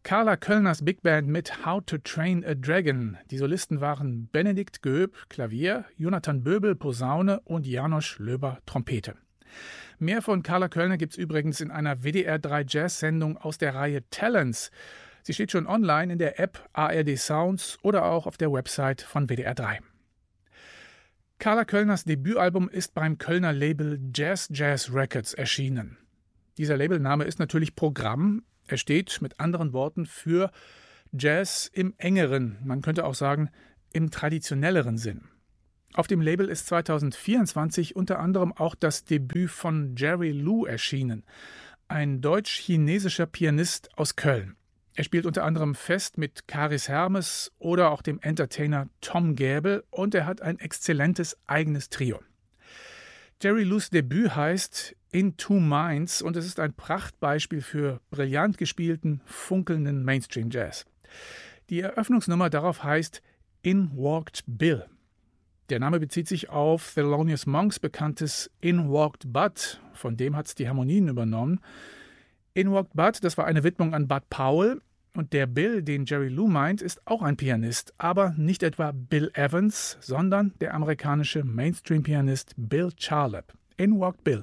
Carla Köllners Big Band mit How to Train a Dragon. Die Solisten waren Benedikt Göb, Klavier, Jonathan Böbel, Posaune und Janosch Löber, Trompete. Mehr von Carla Köllner gibt's übrigens in einer WDR 3 Jazz-Sendung aus der Reihe Talents. Sie steht schon online in der App ARD Sounds oder auch auf der Website von WDR 3. Carla Köllners Debütalbum ist beim Kölner Label Jazz Records erschienen. Dieser Labelname ist natürlich Programm. Er steht mit anderen Worten für Jazz im engeren, man könnte auch sagen, im traditionelleren Sinn. Auf dem Label ist 2024 unter anderem auch das Debüt von Jerry Lu erschienen, ein deutsch-chinesischer Pianist aus Köln. Er spielt unter anderem fest mit Karis Hermes oder auch dem Entertainer Tom Gäbel und er hat ein exzellentes eigenes Trio. Jerry Lus Debüt heißt In Two Minds und es ist ein Prachtbeispiel für brillant gespielten, funkelnden Mainstream-Jazz. Die Eröffnungsnummer darauf heißt In Walked Bill. Der Name bezieht sich auf Thelonious Monks bekanntes In Walked Bud, von dem hat es die Harmonien übernommen. In Walked Bud, das war eine Widmung an Bud Powell und der Bill, den Jerry Lu meint, ist auch ein Pianist, aber nicht etwa Bill Evans, sondern der amerikanische Mainstream-Pianist Bill Charlap. In Walked Bill.